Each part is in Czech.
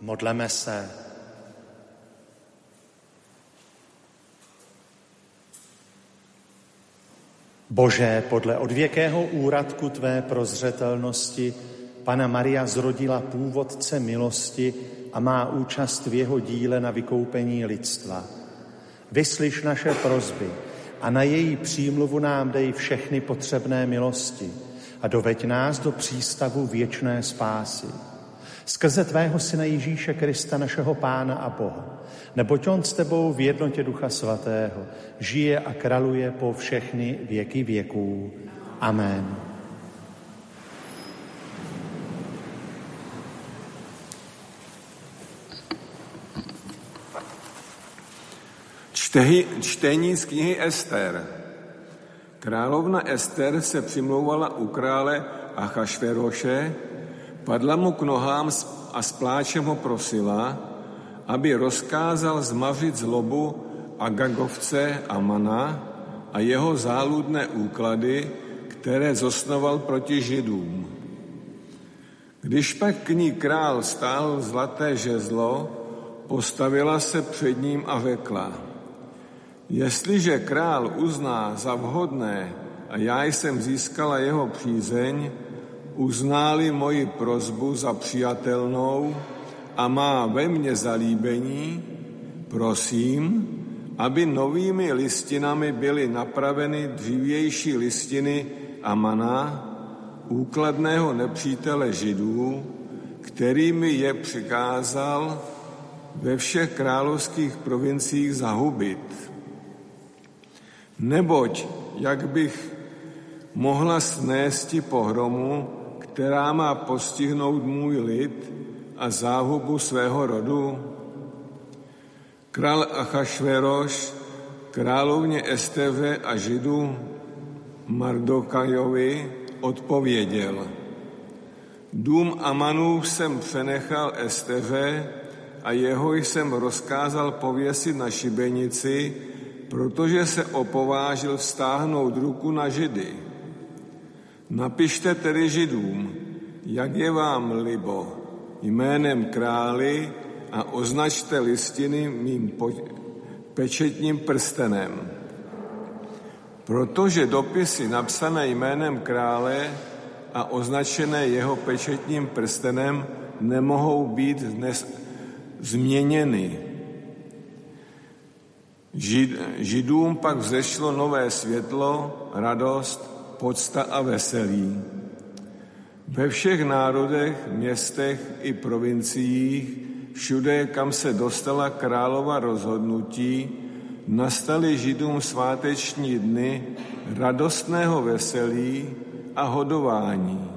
Modleme se. Bože, podle odvěkého úradku tvé prozřetelnosti Panna Maria zrodila původce milosti a má účast v jeho díle na vykoupení lidstva. Vyslyš naše prosby a na její přímluvu nám dej všechny potřebné milosti a doveď nás do přístavu věčné spásy. Skrze tvého syna Ježíše Krista, našeho Pána a Boha, neboť on s tebou v jednotě Ducha Svatého žije a králuje po všechny věky věků. Amen. Čtení z knihy Ester. Královna Ester se přimlouvala u krále Achašveroše, padla mu k nohám a s pláčem ho prosila, aby rozkázal zmařit zlobu Agagovce Amana a jeho záludné úklady, které zosnoval proti Židům. Když pak k ní král stáhl zlaté žezlo, postavila se před ním a řekla: Jestliže král uzná za vhodné a já jsem získala jeho přízeň, uzná-li moji prosbu za přijatelnou a má ve mně zalíbení, prosím, aby novými listinami byly napraveny dřívější listiny Amana, úkladného nepřítele Židů, kterými je přikázal ve všech královských provinciích zahubit. Neboť, jak bych mohla snésti pohromu, která má postihnout můj lid a záhubu svého rodu? Král Achašveroš královně Esteře a Židu Mardokajovi odpověděl: Dům Amanův jsem přenechal Esteře a jeho jsem rozkázal pověsit na šibenici, protože se opovážil vztáhnout ruku na Židy. Napište tedy Židům, jak je vám libo, jménem králi a označte listiny mým pečetním prstenem. Protože dopisy napsané jménem krále a označené jeho pečetním prstenem nemohou být dnes změněny. Židům pak vzešlo nové světlo, radost, pocta a veselí. Ve všech národech, městech i provinciích, všude, kam se dostala králova rozhodnutí, nastaly Židům sváteční dny radostného veselí a hodování.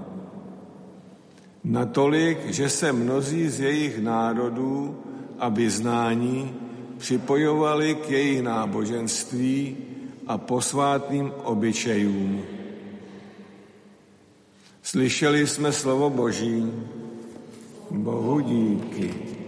Natolik, že se mnozí z jejich národů a vyznání připojovali k jejich náboženství a posvátným obyčejům. Slyšeli jsme slovo Boží. Bohu díky.